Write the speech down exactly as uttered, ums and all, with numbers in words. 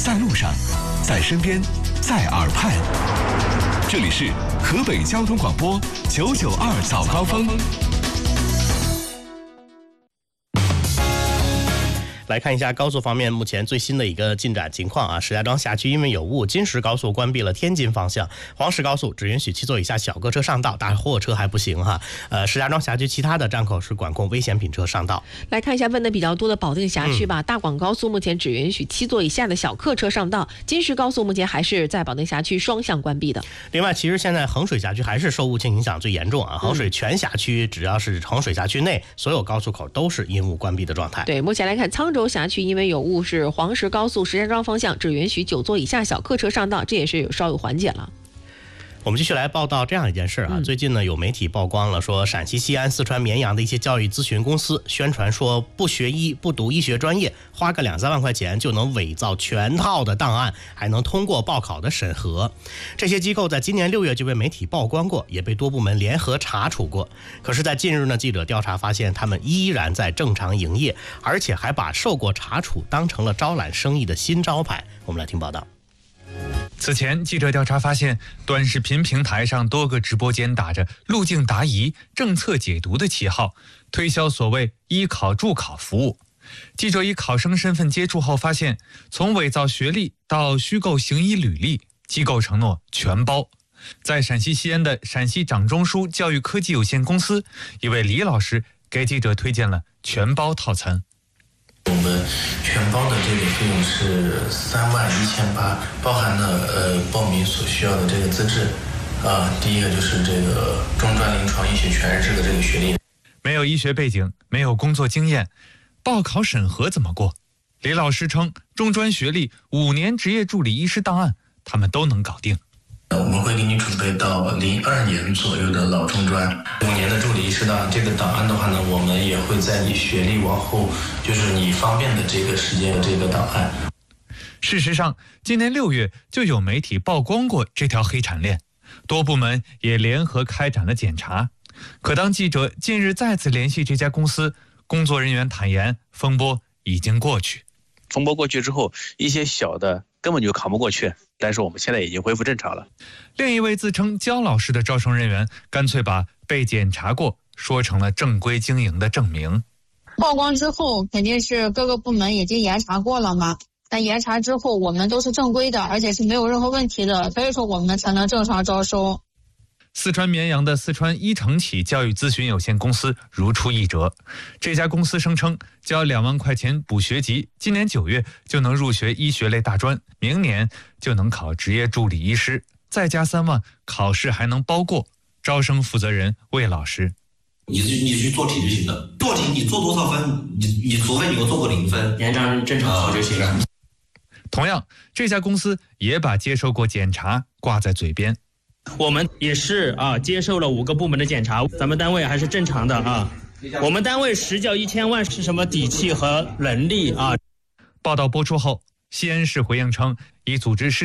在路上，在身边，在耳畔。这里是河北交通广播九九二早高峰。 来看一下高速方面目前最新的一个进展情况啊，石家庄辖区因为有雾，金石高速关闭了天津方向，黄石高速只允许七座以下小客车上道，大货车还不行哈。呃，石家庄辖区其他的站口是管控危险品车上道。 来看一下问的比较多的保定辖区吧，嗯、大广高速目前只允许七座以下的小客车上道，金石高速目前还是在保定辖区双向关闭的。 另外，其实现在衡水辖区还是受雾情影响最严重啊，衡水全辖区只要是衡水辖区内，所有高速口都是因雾关闭的状态。 对，目前来看，沧州辖区因为有雾，是黄石高速石家庄方向只允许九座以下小客车上道，这也是有稍有缓解了。 我们继续来报道这样一件事啊，嗯、最近呢有媒体曝光了，说陕西西安、四川绵阳的一些教育咨询公司宣传说不学医、不读医学专业，花个两三万块钱就能伪造全套的档案，还能通过报考的审核。这些机构在今年六月就被媒体曝光过，也被多部门联合查处过。可是，在近日呢，记者调查发现，他们依然在正常营业，而且还把受过查处当成了招揽生意的新招牌。我们来听报道。 此前，记者调查发现，短视频平台上多个直播间打着路径答疑、政策解读的旗号，推销所谓医考助考服务。记者以考生身份接触后发现，从伪造学历到虚构行医履历，机构承诺全包。在陕西西安的陕西掌中枢教育科技有限公司，一位李老师给记者推荐了全包套餐。 我们全包的这个费用是三万一千八，包含了呃报名所需要的这个资质，啊、呃，第一个就是这个中专临床医学全日制的这个学历。 没有医学背景，没有工作经验，报考审核怎么过？李老师称，中专学历、五年执业助理医师档案，他们都能搞定。 我们会给你准备到零二年左右的老中专，五年的助理医师档案。这个档案的话呢，我们也会在你学历往后，就是你方便的这个时间的这个档案。 事实上，今年六月就有媒体曝光过这条黑产链，多部门也联合开展了检查。可当记者近日再次联系这家公司，工作人员坦言，风波已经过去。 风波过去之后，一些小的根本就扛不过去，但是我们现在已经恢复正常了。 另一位自称焦老师的招生人员，干脆把被检查过说成了正规经营的证明。 曝光之后，肯定是各个部门已经严查过了嘛。但严查之后，我们都是正规的，而且是没有任何问题的，所以说我们才能正常招收。 四川绵阳的四川一城启教育咨询有限公司如出一辙，这家公司声称交两万块钱补学籍，今年九月就能入学医学类大专，明年就能考职业助理医师，再加三万，考试还能包过。招生负责人魏老师： 你你去做题就行了，做题你做多少分，你你除非你给我做过零分，按照正常考就行了。 同样，这家公司也把接受过检查挂在嘴边。 我们也是啊，接受了五个部门的检查，咱们单位还是正常的啊。我们单位实缴一千万是什么底气和能力啊？ 报道播出后，西安市回应称，已组织市